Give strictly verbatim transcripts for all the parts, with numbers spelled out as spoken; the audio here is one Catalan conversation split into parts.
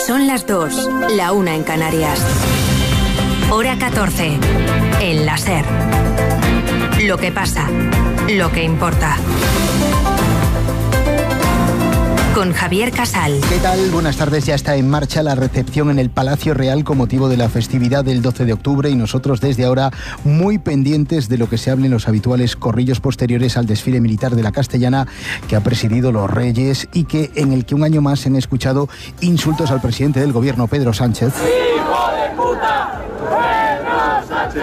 Son las dos, la una en Canarias. Hora catorce. El La SER. Lo que pasa, lo que importa. Con Javier Casal. ¿Qué tal? Buenas tardes. Ya está en marcha la recepción en el Palacio Real con motivo de la festividad del doce de octubre y nosotros desde ahora muy pendientes de lo que se hable en los habituales corrillos posteriores al desfile militar de la Castellana que ha presidido los Reyes y que en el que un año más se han escuchado insultos al presidente del gobierno, Pedro Sánchez. ¡Hijo de puta! ¡Pedro Sánchez!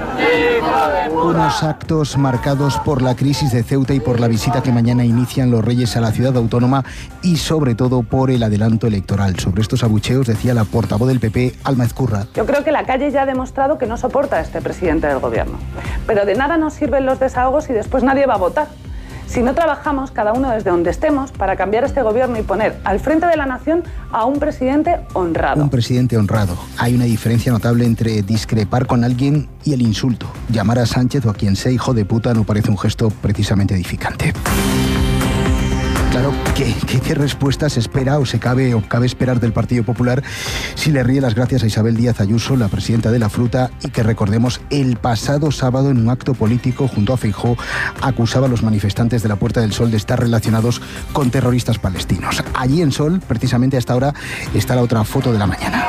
Unos actos marcados por la crisis de Ceuta y por la visita que mañana inician los Reyes a la ciudad autónoma y sobre todo por el adelanto electoral. Sobre estos abucheos decía la portavoz del P P, Alma Ezcurra. Yo creo que la calle ya ha demostrado que no soporta a este presidente del gobierno. Pero de nada nos sirven los desahogos y después nadie va a votar. Si no trabajamos, cada uno desde donde estemos, para cambiar este gobierno y poner al frente de la nación a un presidente honrado. Un presidente honrado. Hay una diferencia notable entre discrepar con alguien y el insulto. Llamar a Sánchez o a quien sea hijo de puta no parece un gesto precisamente edificante. Claro, ¿qué, qué, qué respuesta se espera o se cabe o cabe esperar del Partido Popular si le ríe las gracias a Isabel Díaz Ayuso, la presidenta de la Fruta, y que recordemos el pasado sábado en un acto político junto a Feijóo acusaba a los manifestantes de la Puerta del Sol de estar relacionados con terroristas palestinos? Allí en Sol, precisamente hasta ahora, está la otra foto de la mañana.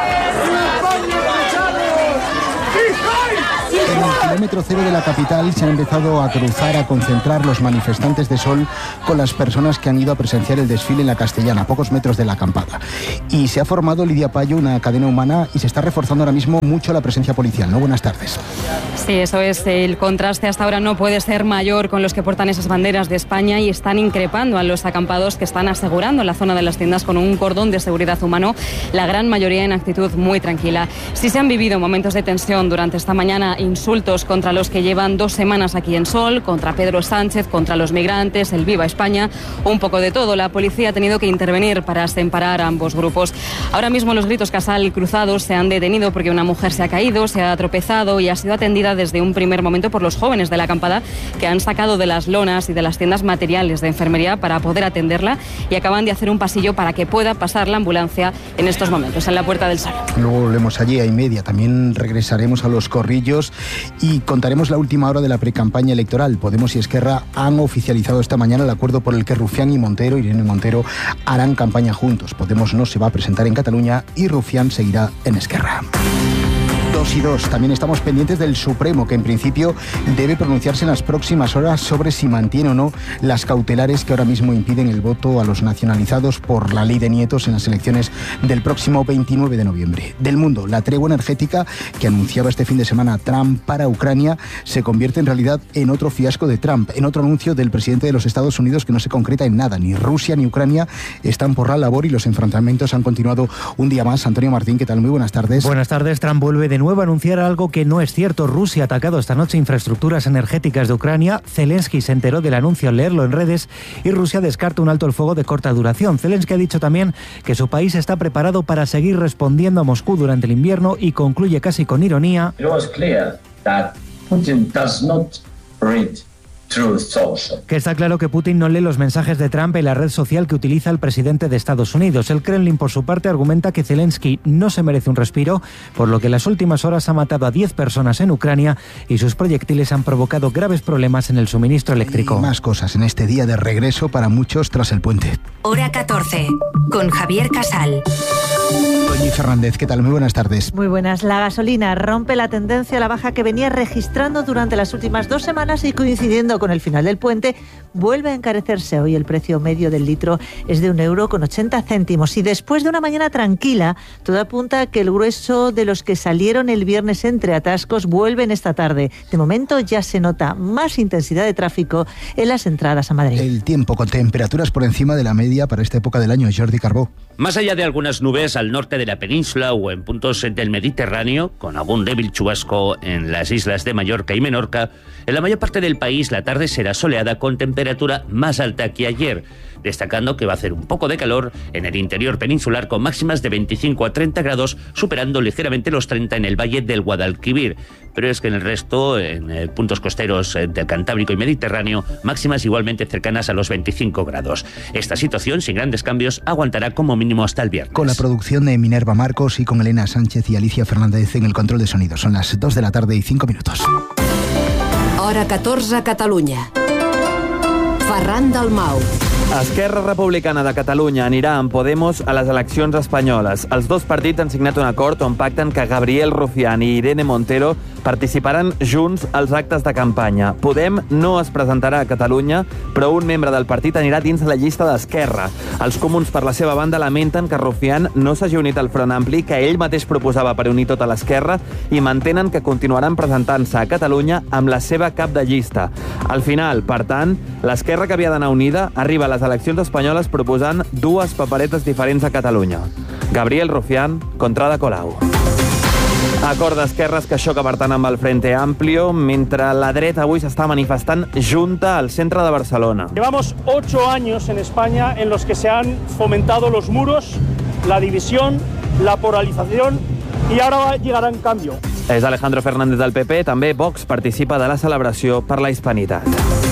En el kilómetro cero de la capital se han empezado a cruzar, a concentrar los manifestantes de Sol con las personas que han ido a presenciar el desfile en la Castellana, a pocos metros de la acampada. Y se ha formado, Lidia Payo, una cadena humana y se está reforzando ahora mismo mucho la presencia policial, ¿no? Buenas tardes. Sí, eso es. El contraste hasta ahora no puede ser mayor con los que portan esas banderas de España y están increpando a los acampados que están asegurando la zona de las tiendas con un cordón de seguridad humano, la gran mayoría en actitud muy tranquila. Sí se han vivido momentos de tensión durante esta mañana, insultos contra los que llevan dos semanas aquí en Sol, contra Pedro Sánchez, contra los migrantes, el Viva España, un poco de todo. La policía ha tenido que intervenir para separar a ambos grupos. Ahora mismo los gritos Casal cruzados se han detenido porque una mujer se ha caído, se ha tropezado y ha sido atendida desde un primer momento por los jóvenes de la acampada que han sacado de las lonas y de las tiendas materiales de enfermería para poder atenderla y acaban de hacer un pasillo para que pueda pasar la ambulancia en estos momentos, en la Puerta del Sol. Luego volvemos allí a y media. También regresaremos a los corrillos y contaremos la última hora de la precampaña electoral. Podemos y Esquerra han oficializado esta mañana el acuerdo por el que Rufián y Montero, Irene Montero, harán campaña juntos. Podemos no se va a presentar en Cataluña y Rufián seguirá en Esquerra. Dos y dos. También estamos pendientes del Supremo, que en principio debe pronunciarse en las próximas horas sobre si mantiene o no las cautelares que ahora mismo impiden el voto a los nacionalizados por la ley de nietos en las elecciones del próximo veintinueve de noviembre. Del mundo, la tregua energética que anunciaba este fin de semana Trump para Ucrania se convierte en realidad en otro fiasco de Trump, en otro anuncio del presidente de los Estados Unidos que no se concreta en nada. Ni Rusia ni Ucrania están por la labor y los enfrentamientos han continuado un día más. Antonio Martín, ¿qué tal? Muy buenas tardes. Buenas tardes. Trump vuelve de nuevo a anunciar algo que no es cierto. Rusia ha atacado esta noche infraestructuras energéticas de Ucrania. Zelensky se enteró del anuncio al leerlo en redes y Rusia descarta un alto el fuego de corta duración. Zelensky ha dicho también que su país está preparado para seguir respondiendo a Moscú durante el invierno y concluye casi con ironía. It was clear that Putin does not read Que está claro que Putin no lee los mensajes de Trump en la red social que utiliza el presidente de Estados Unidos. El Kremlin, por su parte, argumenta que Zelensky no se merece un respiro, por lo que en las últimas horas ha matado a diez personas en Ucrania y sus proyectiles han provocado graves problemas en el suministro eléctrico. Y más cosas en este día de regreso para muchos tras el puente. Hora catorce, con Javier Casal. Doña Fernández, ¿qué tal? Muy buenas tardes. Muy buenas. La gasolina rompe la tendencia a la baja que venía registrando durante las últimas dos semanas y coincidiendo con el final del puente, vuelve a encarecerse. Hoy el precio medio del litro es de un euro con ochenta céntimos. Y después de una mañana tranquila, todo apunta a que el grueso de los que salieron el viernes entre atascos vuelven esta tarde. De momento ya se nota más intensidad de tráfico en las entradas a Madrid. El tiempo con temperaturas por encima de la media para esta época del año. Jordi Carbó. Más allá de algunas nubes al norte de la península o en puntos del Mediterráneo, con algún débil chubasco en las islas de Mallorca y Menorca, en la mayor parte del país la tarde será soleada con temperatura más alta que ayer. destacando que va a hacer un poco de calor en el interior peninsular con máximas de veinticinco a treinta grados, superando ligeramente los treinta en el valle del Guadalquivir. Pero es que en el resto, en eh, puntos costeros eh, del Cantábrico y Mediterráneo, máximas igualmente cercanas a los veinticinco grados. Esta situación, sin grandes cambios, aguantará como mínimo hasta el viernes. Con la producción de Minerva Marcos y con Elena Sánchez y Alicia Fernández en el control de sonido. Son las dos de la tarde y cinco minutos. Hora catorze, Catalunya. Ferran Dalmau. Esquerra Republicana de Catalunya anirà amb Podemos a les eleccions espanyoles. Els dos partits han signat un acord on pacten que Gabriel Rufián i Irene Montero participaran junts als actes de campanya. Podem no es presentarà a Catalunya, però un membre del partit anirà dins de la llista d'Esquerra. Els comuns, per la seva banda, lamenten que Rufián no s'hagi unit al Front Ampli, que ell mateix proposava per unir tota l'esquerra, i mantenen que continuaran presentant-se a Catalunya amb la seva cap de llista. Al final, per tant, l'esquerra que havia d'anar unida arriba a les eleccions espanyoles proposant dues paperetes diferents a Catalunya. Gabriel Rufián contra Ada Colau. Acord d'esquerres que xoca, per tant, amb el Frente Amplio, mentre la dreta avui s'està manifestant junta al centre de Barcelona. Llevamos ocho años en España en los que se han fomentado los muros, la división, la polarización y ahora llegará un cambio. És Alejandro Fernández del P P, també Vox participa de la celebració per la hispanitat.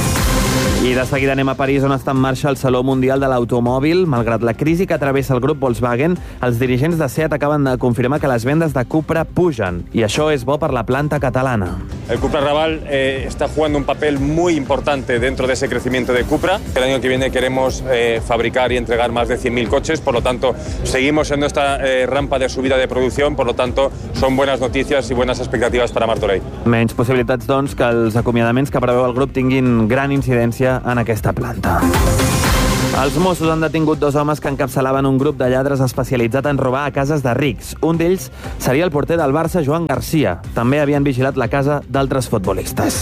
I de seguida anem a París, on està en marxa el Saló Mundial de l'Automòbil. Malgrat la crisi que travessa el grup Volkswagen, els dirigents de SEAT acaben de confirmar que les vendes de Cupra pugen, i això és bo per la planta catalana. El Cupra Raval eh, está jugando un papel muy importante dentro de ese crecimiento de Cupra. El año que viene queremos eh, fabricar y entregar más de cien mil coches, por lo tanto, seguimos en nuestra eh, rampa de subida de producción, por lo tanto, son buenas noticias y buenas expectativas para Martorell. Menys possibilitats, doncs, que els acomiadaments que preveu el grup tinguin gran incidència en aquesta planta. Els Mossos han detingut dos homes que encapçalaven un grup de lladres especialitzat en robar a cases de rics. Un d'ells seria el porter del Barça, Joan Garcia. També havien vigilat la casa d'altres futbolistes.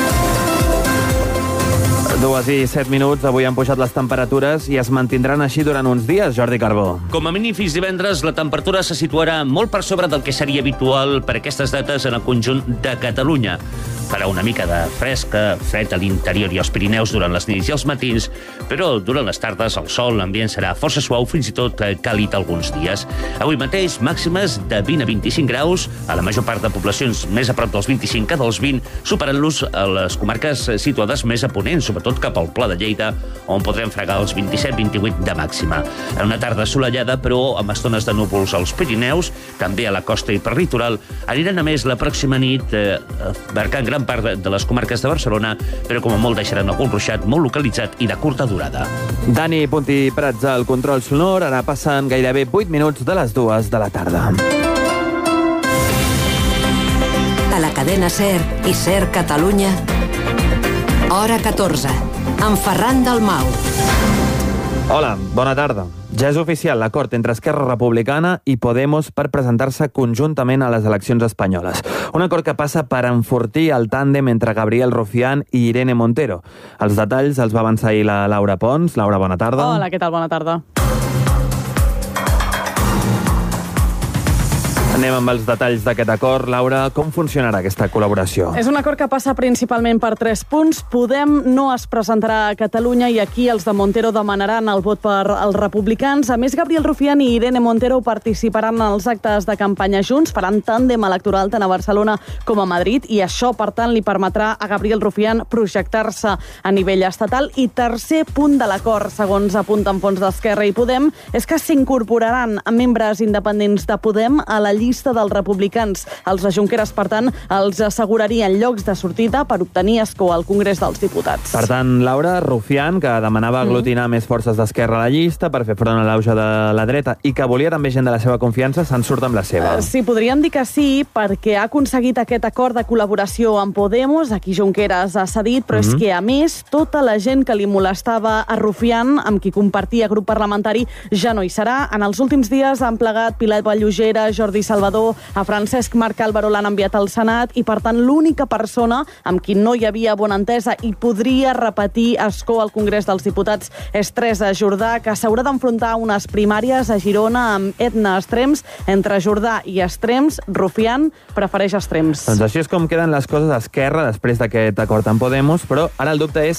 Dues i set minuts, avui han pujat les temperatures i es mantindran així durant uns dies, Jordi Carbó. Com a mínim fins divendres, la temperatura se situarà molt per sobre del que seria habitual per aquestes dates en el conjunt de Catalunya. Farà una mica de fresca, fred a l'interior i als Pirineus durant les nits i els matins, però durant les tardes el sol, l'ambient serà força suau, fins i tot càlid alguns dies. Avui mateix, màximes de vint a vint-i-cinc graus, a la major part de poblacions més a prop dels vint-i-cinc que dels vint, superant-los a les comarques situades més a ponent, sobretot cap al Pla de Lleida, on podrem fregar els vint-i-set a vint-i-vuit de màxima. Una tarda assolellada, però amb estones de núvols als Pirineus, també a la costa i per litoral. Aniran a més la pròxima nit, eh, marcant gran part de les comarques de Barcelona, però com a molt deixaran algun ruixat molt localitzat i de curta durada. Dani Puntí Prats al control sonor, ara passen gairebé vuit minuts de les dues de la tarda. A la cadena SER i SER Catalunya, hora catorze, amb Ferran Dalmau. Hola, bona tarda. Ja és oficial l'acord entre Esquerra Republicana i Podemos per presentar-se conjuntament a les eleccions espanyoles. Un acord que passa per enfortir el tàndem entre Gabriel Rufián i Irene Montero. Els detalls els va avançar ahir la Laura Pons. Laura, bona tarda. Hola, què tal? Bona tarda. Anem amb els detalls d'aquest acord. Laura, com funcionarà aquesta col·laboració? És un acord que passa principalment per tres punts. Podem no es presentarà a Catalunya i aquí els de Montero demanaran el vot per als republicans. A més, Gabriel Rufián i Irene Montero participaran en els actes de campanya junts, faran tàndem electoral tant a Barcelona com a Madrid, i això, per tant, li permetrà a Gabriel Rufián projectar-se a nivell estatal. I tercer punt de l'acord, segons apunten fons d'Esquerra i Podem, és que s'incorporaran membres independents de Podem a la llista dels republicans. Els de Junqueras, per tant, els assegurarien llocs de sortida per obtenir escó al Congrés dels Diputats. Per tant, Laura, Rufián, que demanava aglutinar mm. més forces d'Esquerra a la llista per fer front a l'auge de la dreta i que volia també gent de la seva confiança, se'n surt amb la seva. Sí, podríem dir que sí, perquè ha aconseguit aquest acord de col·laboració amb Podemos, aquí Junqueras ha cedit, però mm-hmm. és que, a més, tota la gent que li molestava a Rufián, amb qui compartia grup parlamentari, ja no hi serà. En els últims dies han plegat Pilar Vallugera, Jordi Salvador, a Francesc Marc Álvaro l'han enviat al Senat i, per tant, l'única persona amb qui no hi havia bona entesa i podria repetir escó al Congrés dels Diputats és Teresa Jordà, que s'haurà d'enfrontar unes primàries a Girona amb Edna Estrems. Entre Jordà i Estrems, Rufián prefereix Estrems. Doncs així és com queden les coses a Esquerra després d'aquest acord amb Podemos, però ara el dubte és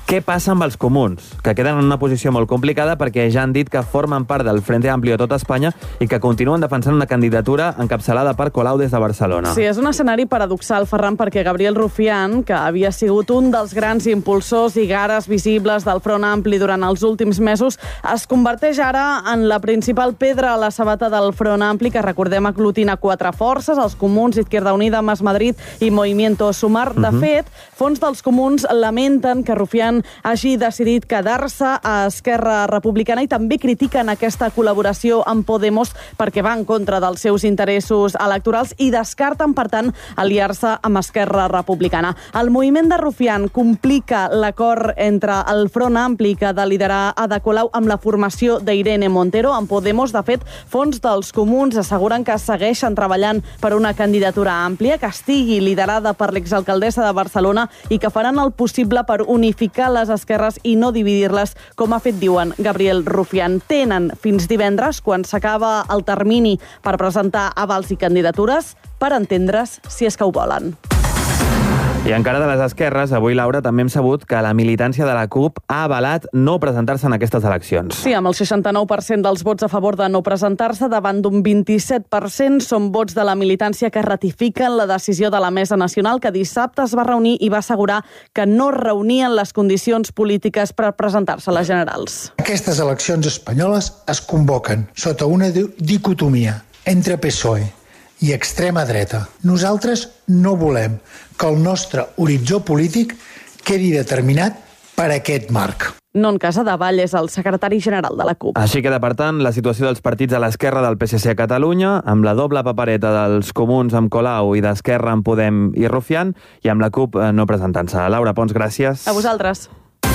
Què passa amb els comuns? Que queden en una posició molt complicada perquè ja han dit que formen part del Frente Amplio a tota Espanya i que continuen defensant una candidatura encapçalada per Colau des de Barcelona. Sí, és un escenari paradoxal, Ferran, perquè Gabriel Rufián, que havia sigut un dels grans impulsors i gares visibles del Front Ampli durant els últims mesos, es converteix ara en la principal pedra a la sabata del Front Ampli, que recordem aglutina quatre forces, els Comuns, Izquierda Unida, Más Madrid i Movimiento Sumar. De uh-huh. fet, fons dels Comuns lamenten que Rufián hagi decidit quedar-se a Esquerra Republicana i també critiquen aquesta col·laboració amb Podemos perquè va en contra dels seus interessos electorals i descarten, per tant, aliar-se amb Esquerra Republicana. El moviment de Rufián complica l'acord entre el Front Ampli que ha de liderar Ada Colau amb la formació d'Irene Montero. En Podemos, de fet, fons dels Comuns asseguren que segueixen treballant per una candidatura àmplia, que estigui liderada per l'exalcaldessa de Barcelona i que faran el possible per unificar les esquerres i no dividir-les, com ha fet, diuen, Gabriel Rufián. Tenen fins divendres, quan s'acaba el termini per presentar avals i candidatures, per entendre's si és que ho volen. I encara de les esquerres, avui, Laura, també hem sabut que la militància de la CUP ha avalat no presentar-se en aquestes eleccions. Sí, amb el seixanta-nou per cent dels vots a favor de no presentar-se, davant d'un vint-i-set per cent són vots de la militància que ratifiquen la decisió de la Mesa Nacional, que dissabte es va reunir i va assegurar que no reunien les condicions polítiques per presentar-se a les generals. Aquestes eleccions espanyoles es convoquen sota una dicotomia entre P S O E i extrema dreta. Nosaltres no volem que el nostre horitzó polític quedi determinat per aquest marc. Non Casadevall és el secretari general de la CUP. Així queda, per tant, la situació dels partits a l'esquerra del P S C a Catalunya, amb la doble papereta dels Comuns amb Colau i d'Esquerra amb Podem i Rufián, i amb la CUP no presentant-se. Laura Pons, gràcies. A vosaltres.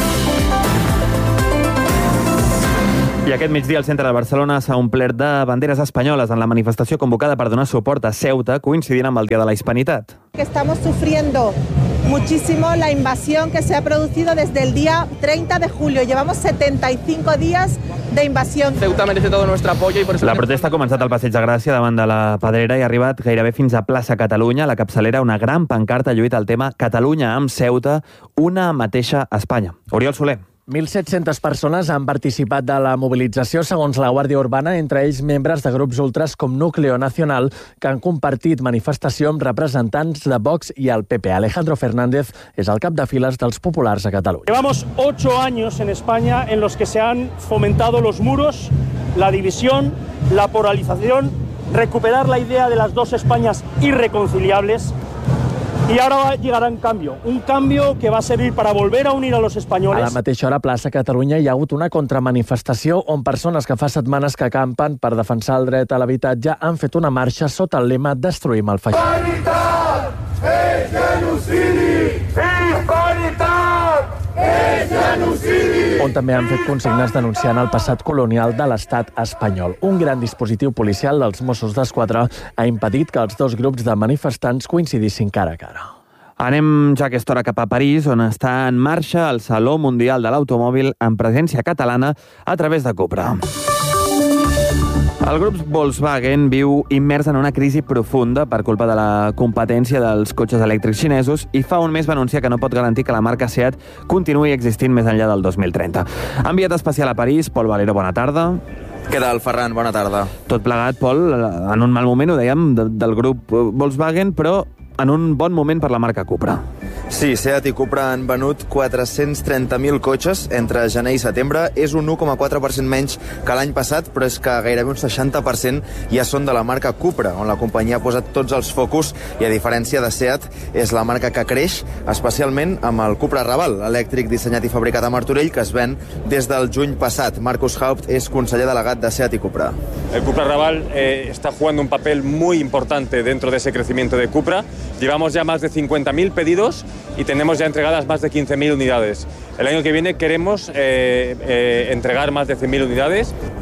I aquest migdia el centre de Barcelona s'ha omplert de banderes espanyoles en la manifestació convocada per donar suport a Ceuta, coincidint amb el Dia de la Hispanitat. Estamos sufriendo muchísimo la invasión que se ha producido desde el día treinta de julio. Llevamos setenta y cinco días de invasión. Ceuta merece todo nuestro apoyo y por eso... La protesta ha començat al Passeig de Gràcia davant de la Pedrera i ha arribat gairebé fins a plaça Catalunya. A la capçalera, una gran pancarta lluita el tema Catalunya amb Ceuta, una mateixa Espanya. Oriol Soler. mil set-centes persones han participat de la mobilització, segons la Guàrdia Urbana, entre ells membres de grups ultras com Núcleo Nacional, que han compartit manifestació amb representants de Vox i el P P. Alejandro Fernández és el cap de files dels populars a Catalunya. Llevamos ocho años en España en los que se han fomentado los muros, la división, la polarización, recuperar la idea de las dos Españas irreconciliables. Y ahora llegará un cambio, un cambio que va a servir para volver a unir a los españoles. A la mateixa hora, a plaça Catalunya, hi ha hagut una contramanifestació on persones que fa setmanes que acampen per defensar el dret a l'habitatge han fet una marxa sota el lema Destruïm el feixisme. Hispanitat és genocidi! Hispanitat és genocidi! On també han fet consignes denunciant el passat colonial de l'estat espanyol. Un gran dispositiu policial dels Mossos d'Esquadra ha impedit que els dos grups de manifestants coincidissin cara a cara. Anem ja aquesta hora cap a París, on està en marxa el Saló Mundial de l'Automòbil amb presència catalana a través de Cupra. El grup Volkswagen viu immers en una crisi profunda per culpa de la competència dels cotxes elèctrics xinesos i fa un mes va anunciar que no pot garantir que la marca Seat continuï existint més enllà del dos mil trenta. Enviat especial a París, Pol Valero, bona tarda. Què tal, Ferran? Bona tarda. Tot plegat, Pol, en un mal moment, ho dèiem, del grup Volkswagen, però en un bon moment per la marca Cupra. Sí, Seat i Cupra han venut quatre-cents trenta mil cotxes entre gener i setembre. És un u coma quatre per cent menys que l'any passat, però és que gairebé un seixanta per cent ja són de la marca Cupra, on la companyia ha posat tots els focus i, a diferència de Seat, és la marca que creix, especialment amb el Cupra Raval, elèctric dissenyat i fabricat a Martorell, que es ven des del juny passat. Marcus Haupt és conseller delegat de Seat i Cupra. El Cupra Raval eh, está jugando un papel muy importante dentro de ese crecimiento de Cupra. Llevamos ya más de cincuenta mil pedidos y tenemos ya entregadas más de quince mil unidades. El año que viene queremos eh, eh, entregar más de cien mil unidades.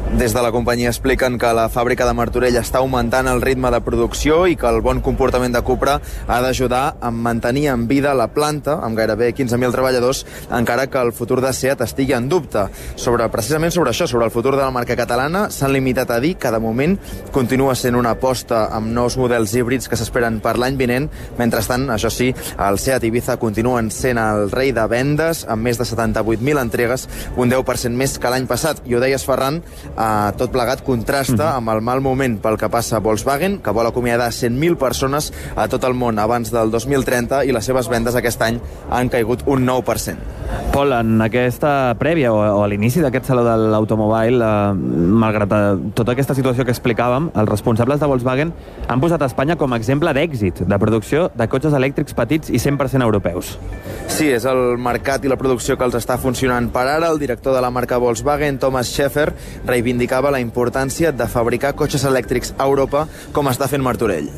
Des de la companyia expliquen que la fàbrica de Martorell està augmentant el ritme de producció i que el bon comportament de Cupra ha d'ajudar a mantenir en vida la planta, amb gairebé quinze mil treballadors, encara que el futur de SEAT estigui en dubte. Sobre, precisament sobre això, sobre el futur de la marca catalana, s'han limitat a dir que de moment continua sent una aposta amb nous models híbrids que s'esperen per l'any vinent. Mentrestant, això sí, el SEAT Ibiza continuen sent el rei de vendes, amb més de setanta-vuit mil entregues, un deu per cent més que l'any passat. I ho deies, Ferran, Uh, tot plegat contrasta amb el mal moment pel que passa a Volkswagen, que vol acomiadar cent mil persones a tot el món abans del dos mil trenta i les seves vendes aquest any han caigut un nou per cent. Pol, en aquesta prèvia o, o a l'inici d'aquest saló de l'automòbil, eh, malgrat eh, tota aquesta situació que explicàvem, els responsables de Volkswagen han posat Espanya com a exemple d'èxit de producció de cotxes elèctrics petits i cent per cent europeus. Sí, és el mercat i la producció que els està funcionant per ara. El director de la marca Volkswagen, Thomas Schäfer, reivindicava la importància de fabricar cotxes elèctrics a Europa, com està fent Martorell.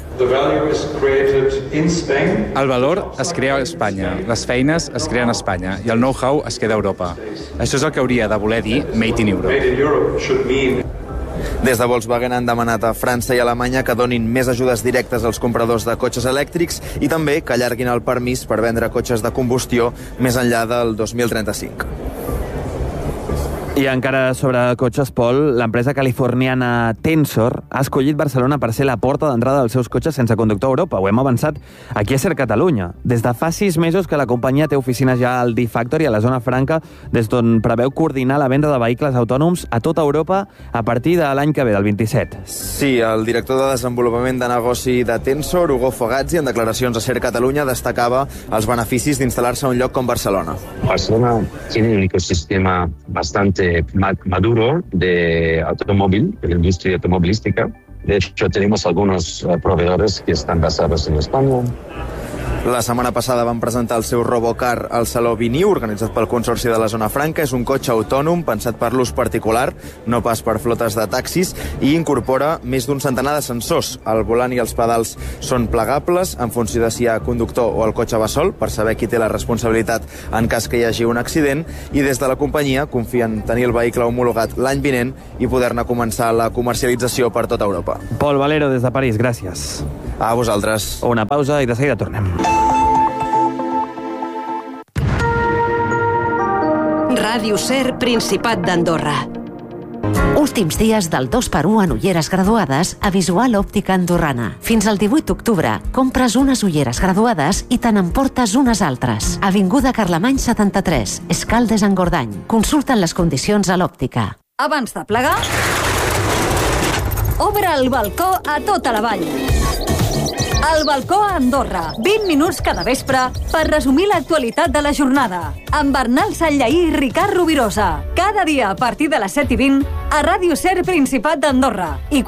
El valor es crea a Espanya, les feines es creen a Espanya i el know-how es queda a Europa. Això és el que hauria de voler dir Made in Europe. Des de Volkswagen han demanat a França i Alemanya que donin més ajudes directes als compradors de cotxes elèctrics i també que allarguin el permís per vendre cotxes de combustió més enllà del dos mil trenta-cinc. I encara sobre cotxes, Pol, l'empresa californiana Tensor ha escollit Barcelona per ser la porta d'entrada dels seus cotxes sense conductor a Europa. Ho hem avançat aquí a Ser Catalunya. Des de fa sis mesos que la companyia té oficines ja al D-Factory, a la zona franca, des d'on preveu coordinar la venda de vehicles autònoms a tota Europa a partir de l'any que ve, del vint-i-set. Sí, el director de desenvolupament de negoci de Tensor, Hugo Fogazzi, en declaracions a Ser Catalunya, destacava els beneficis d'instal·lar-se a un lloc com Barcelona. Barcelona tiene un ecosistema bastante maduro de automóvil, de la industria automovilística. De hecho, tenemos algunos uh, proveedores que están basados en España. La setmana passada van presentar el seu Robocar al Saló Viniu, organitzat pel Consorci de la Zona Franca. És un cotxe autònom pensat per l'ús particular, no pas per flotes de taxis, i incorpora més d'un centenar de sensors. El volant i els pedals són plegables en funció de si hi ha conductor o el cotxe va sol, per saber qui té la responsabilitat en cas que hi hagi un accident, i des de la companyia confien tenir el vehicle homologat l'any vinent i poder-ne començar la comercialització per tota Europa. Pol Valero, des de París, gràcies. A vosaltres. Una pausa i de seguida tornem. Ràdio Ser, Principat d'Andorra. Últims dies del dos per u en ulleres graduades a Visual Òptica Andorrana. Fins al divuit d'octubre, compres unes ulleres graduades i te n'emportes unes altres. Avinguda Carlemany setanta-tres, Escaldes-Engordany. Consulten les condicions a l'òptica. Abans de plegar, obre el balcó a tota la vall. El balcó a Andorra. vint minuts cada vespre per resumir l'actualitat de la jornada. Amb Bernal Sallaí i Ricard Rovirosa. Cada dia a partir de les set i vint a Ràdio Ser, Principat d'Andorra. I